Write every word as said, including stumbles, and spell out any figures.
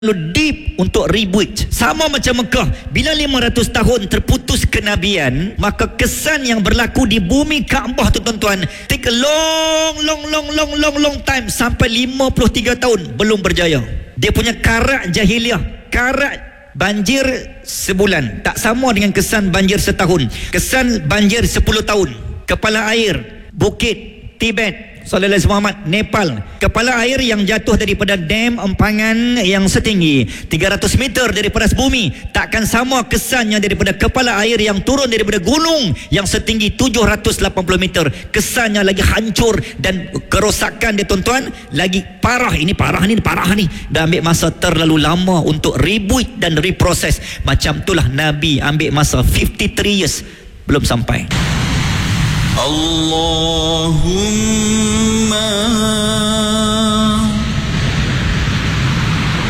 deep untuk rebuild. Sama macam Mekah, bila lima ratus tahun terputus kenabian, maka kesan yang berlaku di bumi Kaabah tu tuan-tuan, take a long long long long long long time, sampai lima puluh tiga tahun belum berjaya. Dia punya karat jahiliah, karat banjir sebulan tak sama dengan kesan banjir setahun. Kesan banjir sepuluh tahun. Kepala air Bukit Tibet, Sallallahu Alaihi Muhammad, Nepal, kepala air yang jatuh daripada dam empangan yang setinggi tiga ratus meter daripada bumi takkan sama kesannya daripada kepala air yang turun daripada gunung yang setinggi tujuh ratus lapan puluh meter. Kesannya lagi hancur dan kerosakan dia tuan-tuan lagi parah. Ini parah ni, parah ni. Dah ambil masa terlalu lama untuk rebuild dan reproses. Macam itulah Nabi ambil masa lima puluh tiga years belum sampai. Allahumma